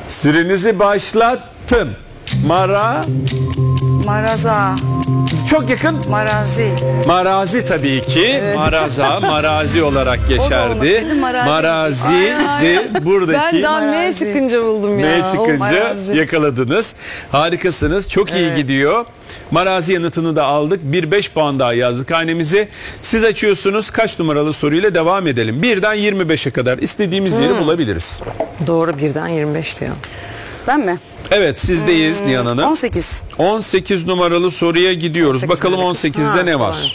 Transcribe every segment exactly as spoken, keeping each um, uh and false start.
Sürenizi başlattım. Mara. Maraza. Çok yakın. Marazi. Marazi tabii ki. Evet. Maraza, marazi olarak geçerdi. Marazi. Marazi ve buradaki. Ben daha M çıkınca buldum ya. M çıkınca yakaladınız. Harikasınız. Çok iyi evet. gidiyor. Marazi yanıtını da aldık. Bir beş puan daha yazdık hanemize. Siz açıyorsunuz. Kaç numaralı soruyla devam edelim. birden yirmi beşe kadar istediğimiz hmm. yeri bulabiliriz. Doğru, birden yirmi beşti ya. Ben mi? Evet, sizdeyiz hmm. Nihan Hanım. on sekiz. on sekiz numaralı soruya gidiyoruz. on sekiz Bakalım on sekizde ha, ne var? var?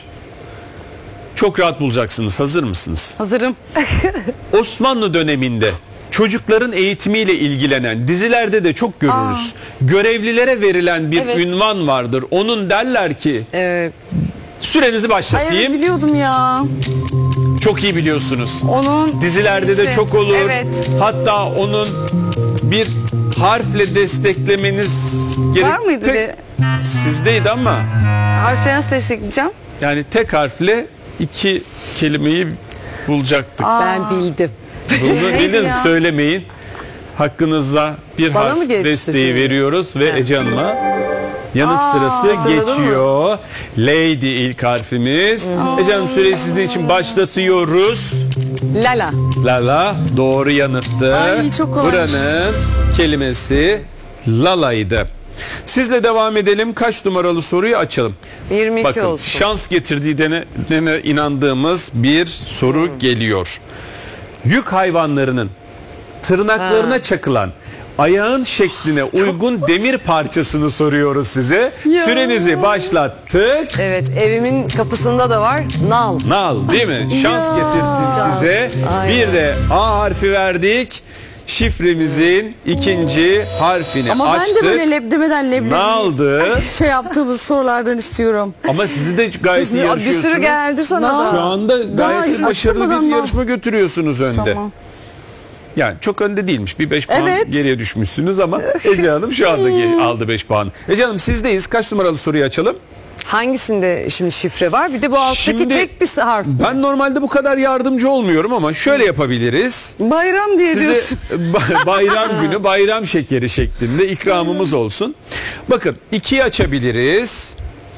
Çok rahat bulacaksınız. Hazır mısınız? Hazırım. Osmanlı döneminde çocukların eğitimiyle ilgilenen, dizilerde de çok görürüz. Aa. Görevlilere verilen bir evet. ünvan vardır. Onun derler ki evet. Sürenizi başlatayım. Hayır, biliyordum ya. Çok iyi biliyorsunuz. Onun dizilerde dizisi. de çok olur. Evet. Hatta onun bir harfle desteklemeniz gerek. Var mıydı? Tek, de? Sizdeydi ama. Harfle nasıl destekleyeceğim? Yani tek harfle iki kelimeyi bulacaktık. Aa. Ben bildim. Bunu bilin, söylemeyin. Hakkınızda bir Bana harf desteği veriyoruz ve evet. Ece Hanım'a yanıt Aa, sırası geçiyor. Mı? Lady ilk harfimiz. Aa. Ece Hanım, süreyi sizin için başlatıyoruz. Lala. Lala doğru yanıttı. Ay, çok kolay. Buranın kelimesi Lala'ydı. Sizle devam edelim. Kaç numaralı soruyu açalım? yirmi iki Bakın, olsun. Şans getirdiğine inandığımız bir soru hmm. geliyor. Yük hayvanlarının tırnaklarına ha. çakılan ayağın şekline uygun demir parçasını soruyoruz size. Ya. Sürenizi başlattık. Evet, evimin kapısında da var. Nal. Nal değil mi? Şans ya. getirsin size. Aynen. Bir de A harfi verdik. Şifremizin ikinci harfini Ama açtık. Ama ben de böyle leb demeden leblebi Naldı. şey yaptığımız sorulardan istiyorum. Ama sizi de gayet iyi yarışıyorsunuz. Bir sürü geldi sana da. Şu anda gayet başarılı bir yarışma götürüyorsunuz önde. Tamam. Yani çok önde değilmiş. Bir beş puan evet. geriye düşmüşsünüz ama Ece Hanım şu anda geri aldı beş puan. Ece Hanım, sizdeyiz. Kaç numaralı soruyu açalım? Hangisinde şimdi şifre var? Bir de bu alttaki şimdi, tek bir harf. Ben normalde bu kadar yardımcı olmuyorum ama şöyle yapabiliriz. Bayram diye Size diyorsun. bayram günü bayram şekeri şeklinde ikramımız olsun. Bakın, ikiyi açabiliriz.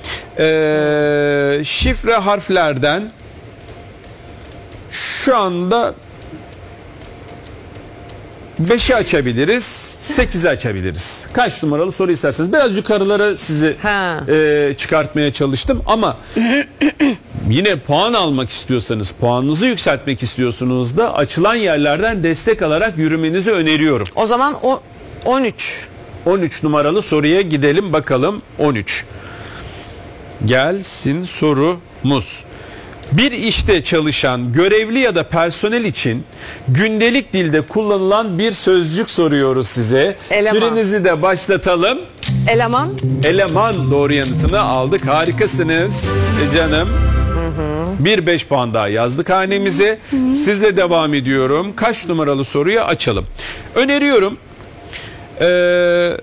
Ee, şifre harflerden şu anda beşi açabiliriz, sekizi açabiliriz. Kaç numaralı soru isterseniz. Biraz yukarılara sizi e, çıkartmaya çalıştım ama yine puan almak istiyorsanız, puanınızı yükseltmek istiyorsunuz da açılan yerlerden destek alarak yürümenizi öneriyorum. O zaman o on üç. on üç numaralı soruya gidelim bakalım. on üç. Gelsin sorumuz. Bir işte çalışan görevli ya da personel için gündelik dilde kullanılan bir sözcük soruyoruz size. Eleman. Sürenizi de başlatalım. Eleman. Eleman doğru yanıtını aldık. Harikasınız canım. Bir beş puan daha yazdık hanemize. Hı hı. Sizle devam ediyorum. Kaç numaralı soruyu açalım? Öneriyorum. Ee,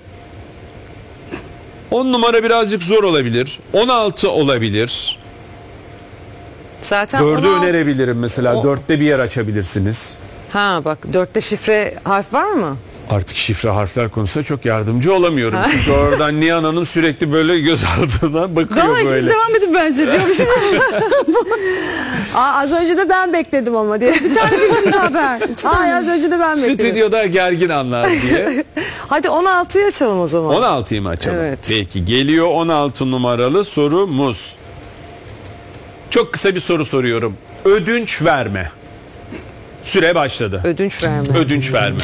on numara birazcık zor olabilir. on altı olabilir. Zaten dördü ona... önerebilirim mesela. O... dörtte bir yer açabilirsiniz. Ha bak, dörtte şifre harf var mı? Artık şifre harfler konusunda çok yardımcı olamıyorum. Ha. Çünkü oradan Nihan Hanım sürekli böyle göz altına bakıyor Daha böyle. Devam edin bence diyormuşum. Aa, az önce de ben bekledim ama diye. Bir tane bildim daha ben. İki tane az önce de ben bekledim. Stüdyoda gergin anlar diye. Hadi on altıyı açalım o zaman. on altıyı mı açalım? Evet. Peki, geliyor on altı numaralı sorumuz. Çok kısa bir soru soruyorum. Ödünç verme. Süre başladı. Ödünç verme. Ödünç verme.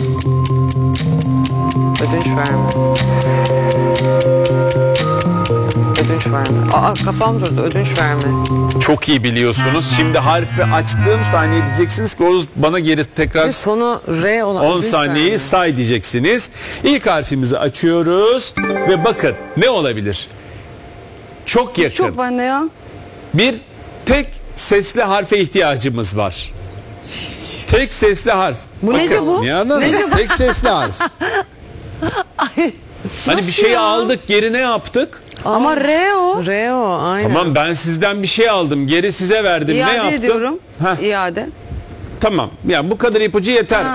Ödünç verme. Ödünç verme. Aa, kafam durdu. Ödünç verme. Çok iyi biliyorsunuz. Şimdi harfi açtığım saniye diyeceksiniz ki o bana geri tekrar bir sonu R olan on saniyeyi verme. Say diyeceksiniz. İlk harfimizi açıyoruz ve bakın ne olabilir? Çok yakın. Çok bende ya. Bir tek sesli harfe ihtiyacımız var. Tek sesli harf. Bu bakın, nece bu? Nece bu? Tek sesli harf. Ay, hani bir şeyi ya? Aldık, geri ne yaptık? Ama R o. R o, aynen. Tamam, ben sizden bir şey aldım, geri size verdim. İade ne yaptım? ediyorum. Heh. İade. Tamam. Yani bu kadar ipucu yeter. Ha.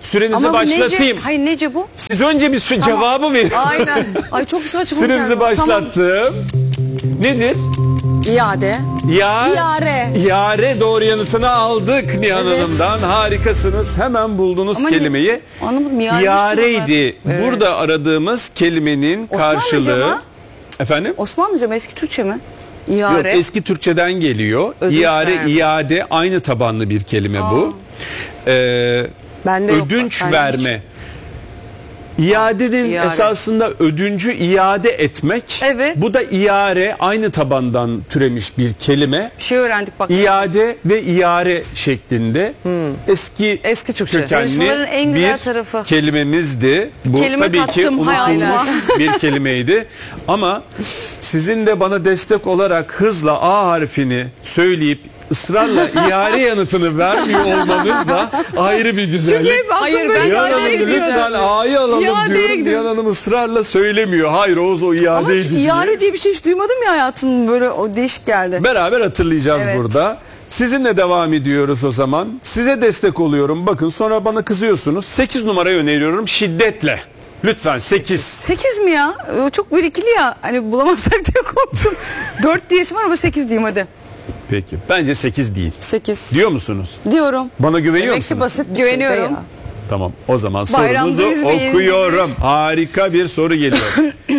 sürenizi Ama bu başlatayım. Nece, hayır nece bu? Siz önce bir şu cevabı verin. Aynen. Ay çok saçma. Sürenizi geldi. başlattım. Nedir? Tamam. İade. Ya, İyare. İyare doğru yanıtını aldık Nihan Evet. Hanım'dan. Harikasınız. Hemen buldunuz Ama kelimeyi. ne- anlamadım, iade İyareydi. Burada aradığımız kelimenin karşılığı. mı? Efendim? Osmanlıca mı, eski Türkçe mi? Yok, İyare. eski Türkçeden geliyor. Ödünç İyare, verme. iade aynı tabanlı bir kelime bu. Ee, Bende yok ödünç bak, bende verme. İadenin İyare. esasında ödüncü iade etmek. Evet. Bu da iare aynı tabandan türemiş bir kelime. Bir şey öğrendik bak. İade ve iare şeklinde eski, Eski Türkçe. kökenli Yarışmaların en güzel bir tarafı. kelimemizdi. Bu Kelime tabii ki kattım unutulmuş hayatıma. bir kelimeydi. Ama sizin de bana destek olarak hızla A harfini söyleyip ısrarla iare yanıtını vermiyor olmanız da ayrı bir güzellik. Hayır ben Nihan Hanım iadeye gidiyorum. lütfen A'yı alalım İadeye diyorum. gidiyorum. Nihan Hanım ısrarla söylemiyor. Hayır Oğuz o Ama iadeydi diye. iade diye bir şey hiç duymadım ya hayatım. Böyle o değişik geldi. Beraber hatırlayacağız Evet. burada. Sizinle devam ediyoruz o zaman. Size destek oluyorum. Bakın sonra bana kızıyorsunuz. sekiz numarayı öneriyorum şiddetle. Lütfen sekiz. sekiz mi ya? O çok bir ikili ya. Hani bulamazsak diye korktum. dört diyesim var ama sekiz diyeyim hadi. Peki. Bence sekiz değil. sekiz. Diyor musunuz? Diyorum. Bana güveniyor Demek ki musunuz? basit bir Güveniyorum. şey de ya. Tamam. O zaman Bayramda sorunuzu üzmeyin okuyorum. Harika bir soru geliyor.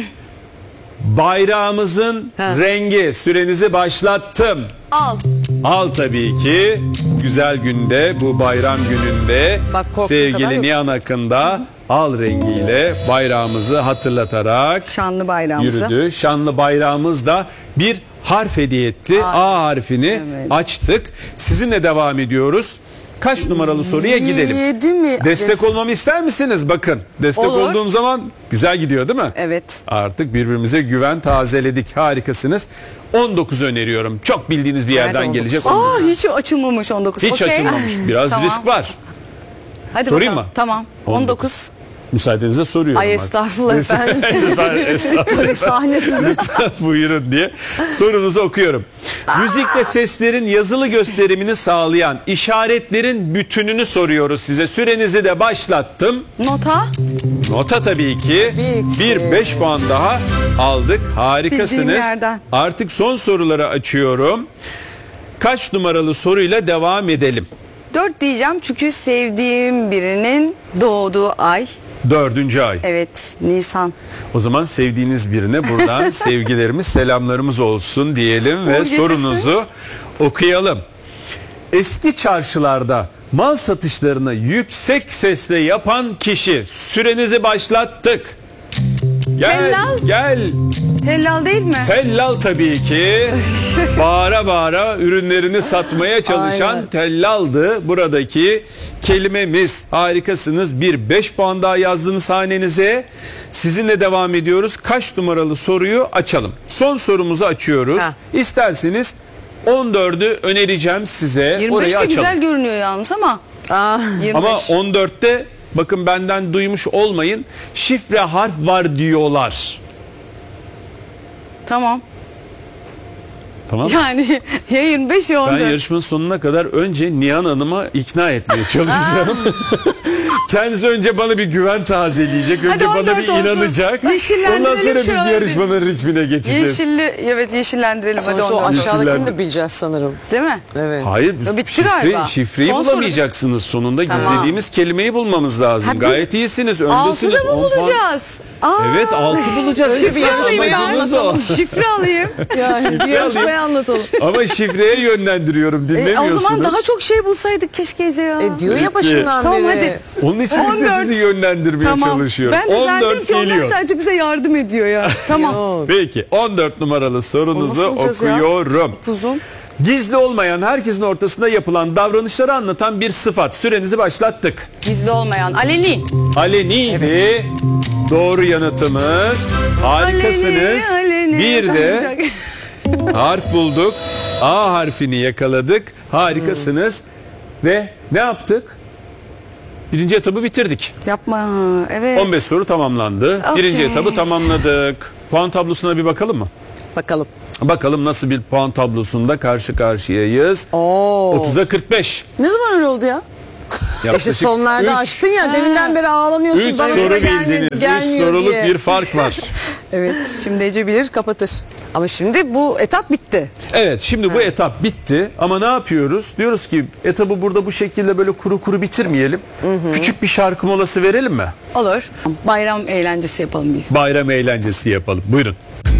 Bayrağımızın rengi. Sürenizi başlattım. Al. Al tabii ki. Güzel günde, bu bayram gününde Bak, korktuğu kadar sevgili yok. Nihan hakkında al rengiyle bayrağımızı hatırlatarak Şanlı bayrağımızı. yürüdü. Şanlı bayrağımız da bir harf hediye etti. A harfini Evet. açtık. Sizinle devam ediyoruz. Kaç numaralı soruya gidelim? Yedi mi? Destek olmamı ister misiniz? Bakın destek Olur. olduğum zaman güzel gidiyor değil mi? Evet. Artık birbirimize güven tazeledik. Harikasınız. on dokuz öneriyorum. Çok bildiğiniz bir yerden Nerede gelecek. Aa hiç açılmamış on dokuz. Hiç Okey. açılmamış. Biraz Tamam. risk var. Hadi Sorayım bakalım. mı? Tamam. on on dokuz. Müsaadenizle soruyorum. Ay artık. estağfurullah efendim. Lütfen, estağfurullah. Sahnesiz. Lütfen buyurun diye sorunuzu okuyorum. Müzikle seslerin yazılı gösterimini sağlayan işaretlerin bütününü soruyoruz size. Sürenizi de başlattım. Nota. Nota tabii ki. Bir Bir beş puan daha aldık. Bildiğim Harikasınız. yerden. Artık son soruları açıyorum. Kaç numaralı soruyla devam edelim? dört diyeceğim çünkü sevdiğim birinin doğduğu ay. Dördüncü ay. Evet, Nisan. O zaman sevdiğiniz birine buradan sevgilerimiz, selamlarımız olsun diyelim ve getirsin. sorunuzu okuyalım. Eski çarşılarda mal satışlarını yüksek sesle yapan kişi. Sürenizi başlattık. Gel, Tellal. gel. Tellal değil mi? Tellal tabii ki. Bağıra bağıra ürünlerini satmaya çalışan Aynen. tellaldı buradaki kelimemiz. Harikasınız. Bir beş puan daha yazdınız hanenize. Sizinle devam ediyoruz. Kaç numaralı soruyu açalım? Son sorumuzu açıyoruz. Ha. İsterseniz on dördü önereceğim size. yirmi beş Orayı de açalım. güzel görünüyor yalnız ama. Aa, yirmi Ama beş. on dörtte bakın benden duymuş olmayın. Şifre harf var diyorlar. Tamam. Tamam mı? Yani ya yirmi beş ya on Ben dört. yarışmanın sonuna kadar önce Nihan Hanım'a ikna etmeye çalışacağım. Kendisi önce bana bir güven tazeleyecek. Önce Hadi bana on bir dört olsun. inanacak. Yeşillendirelim Ondan sonra biz şöyle. yarışmanın ritmine geçeceğiz. Yeşilli, evet yeşillendirelim hadi sonuçta o on dört. aşağıdakini de bileceğiz sanırım. Değil mi? Evet. Hayır, Ya bitti şifre, galiba. şifreyi Son soru. bulamayacaksınız sonunda. Tamam. Gizlediğimiz kelimeyi bulmamız lazım. Ha, biz Gayet iyisiniz, Altı öndesiniz. da mı on puan- bulacağız? Aa, Evet, altı bulacağız. Şifre Şifre alayım ya. amacımız o. Şifre alayım. Yani bir yarışmayı anlatalım. Ama şifreye yönlendiriyorum, E, o dinlemiyorsunuz. zaman daha çok şey bulsaydık keşke Ece ya. E, diyor ya başından Tamam, beri. hadi. Onun için biz de on dört. sizi yönlendirmeye Tamam. çalışıyorum. Ben de on zannettim dört ki onlar geliyor. sadece bize yardım ediyor ya. Tamam. Yok. Peki on dört numaralı sorunuzu Nasıl bulacağız ya? okuyorum. Uzun. Gizli olmayan, herkesin ortasında yapılan davranışları anlatan bir sıfat. Sürenizi başlattık. Gizli olmayan. Aleni. Aleniydi. Doğru yanıtımız. Harikasınız. Aleni, aleni. Bir de Tamam. harf bulduk. A harfini yakaladık. Harikasınız. Ve ne yaptık? Birinci etabı bitirdik. Yapma. Evet. on beş soru tamamlandı. Okey. Birinci etabı tamamladık. Puan tablosuna bir bakalım mı? Bakalım. Bakalım nasıl bir puan tablosunda karşı karşıyayız. Oo. otuza kırk beş. Ne zaman öyle oldu ya? İşte Yaklaşık sonlarda üç- açtın ya deminden beri ağlanıyorsun. Üç bana soru sıra gelmedi, bildiniz. Üç gelmiyor soruluk diye. bir fark var. Evet, şimdi Ece bilir, kapatır. Ama şimdi bu etap bitti. Evet, şimdi bu etap bitti ama ne yapıyoruz? Diyoruz ki etabı burada bu şekilde böyle kuru kuru bitirmeyelim. Küçük bir şarkı molası verelim mi? Olur. Bayram eğlencesi yapalım biz. Bayram eğlencesi yapalım. Buyurun.